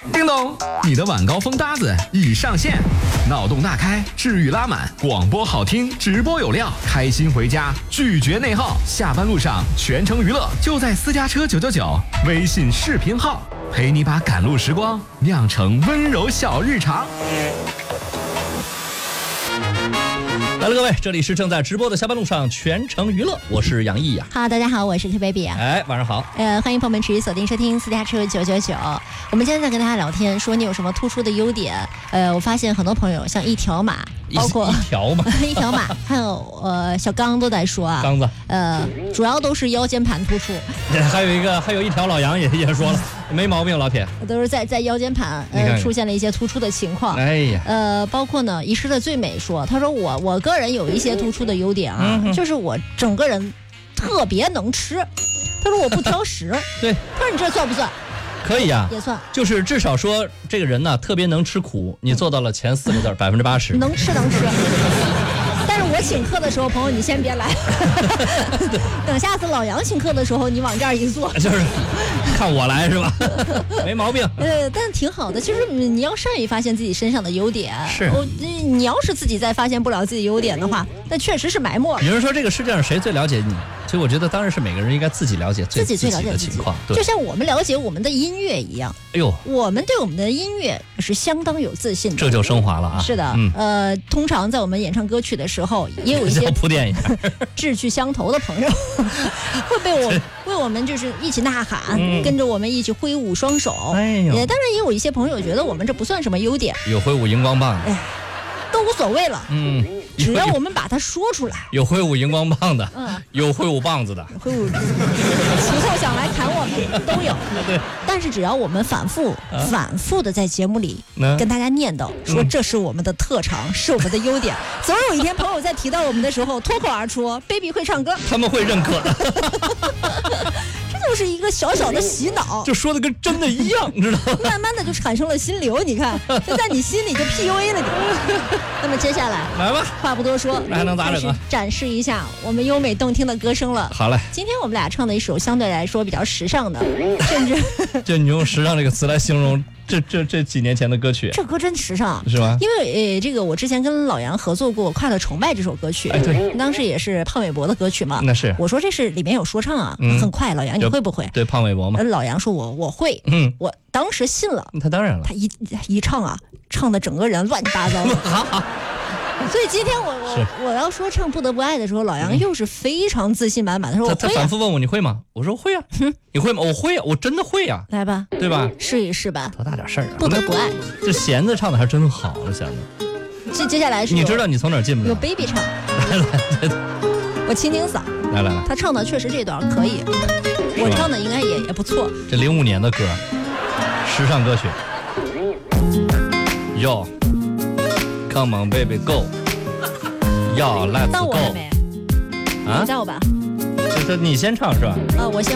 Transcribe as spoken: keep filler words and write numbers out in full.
叮咚，你的晚高峰搭子已上线，脑洞大开，治愈拉满，广播好听，直播有料，开心回家，拒绝内耗。下班路上全程娱乐，就在私家车九九九微信视频号，陪你把赶路时光酿成温柔小日常。 来了，各位，这里是正在直播的下班路上全程娱乐，我是杨毅呀。 好，大家好，我是 Q baby 啊。 哎，晚上好。 呃，欢迎朋友们持续锁定收听私家车九九九。我们今天在跟大家聊天，说你有什么突出的优点？呃，我发现很多朋友像一条马，包括一条马， 一条马，还有呃小刚都在说啊， 刚子， 呃，主要都是腰间盘突出。 还有一个，还有一条老杨也也说了，没毛病，老铁， 都是在在腰间盘呃看看出现了一些突出的情况。 哎呀， 呃，包括呢，遗失的最美说，他说我我个人有一些突出的优点啊， 嗯、 就是我整个人特别能吃。他说我不挑食。 对， 他说你这算不算？ 可以啊， 也算， 就是至少说这个人呢特别能吃苦，你做到了前四个字，百分之八十。 能吃能吃。但是我请客的时候，朋友你先别来，等下次老杨请客的时候，你往这儿一坐， 就是看我来是吧？没毛病。 呃，但挺好的。其实你要善于发现自己身上的优点。 是。 我你要是自己再发现不了自己优点的话，那确实是埋没。 有人说这个世界上谁最了解你？其实我觉得当然是每个人应该自己了解自己最了解的情况。 就像我们了解我们的音乐一样。 哎呦， 我们对我们的音乐是相当有自信的。 这就升华了啊！ 是的， 嗯、 呃，通常在我们演唱歌曲的时候，也有一些铺垫一下志趣相投的朋友会被我为我们就是一起呐喊、嗯，跟着我们一起挥舞双手。 哎呦， 也当然也有一些朋友觉得我们这不算什么优点， 有挥舞荧光棒， 哎，都无所谓了。 嗯， 只要我们把它说出来。 有挥舞荧光棒的， 嗯， 有挥舞棒子的， 挥舞，其后想来砍我们都有。 对， 但是只要我们反复、啊、反复的在节目里、 嗯、 跟大家念叨说这是我们的特长，嗯、是我们的优点，总有一天朋友在提到我们的时候脱口而出 ，baby 会唱歌， 他们会认可的。 这就是一个小小的洗脑， 就说的跟真的一样，你知道吗？ 慢慢的就产生了心流，你看，就在你心里就 P U A 了你。那么接下来， 来吧， 话不多说， 还能咋整啊？ 展示一下我们优美动听的歌声了。 好嘞， 今天我们俩唱的一首相对来说比较时尚的，甚至就你用时尚这个词来形容这这这几年前的歌曲， 这歌真时尚， 是吗？ 因为呃，这个我之前跟老杨合作过《快乐崇拜》这首歌曲， 哎对， 当时也是胖玮柏的歌曲嘛。 那是， 我说这是里面有说唱啊， 嗯、 很快。老杨你会不会？ 对，胖玮柏嘛。 老杨说我我会， 嗯， 我当时信了。 他当然了， 他一一唱啊，唱的整个人乱七八糟的。所以今天我我我要说唱不得不爱的时候，老杨又是非常自信满满的说我会、啊、 他, 他反复问我你会吗？我说会啊。你会吗？我会啊，我真的会啊。 来吧， 对吧？ 试一试吧。 多大点事儿啊！ 不得不爱。 这弦子唱的还真好，这弦子。 接接下来是你知道你从哪儿进不了？ 有 baby 唱。 来来来， 我清清嗓。 来来来， 他唱的确实这段可以，我唱的应该也也不错。 这零五年的歌，时尚歌曲。Yo, come on baby go. Yo, let's go. 到我了没？ 啊， 到我吧。 这这你先唱是吧？ 啊，我先。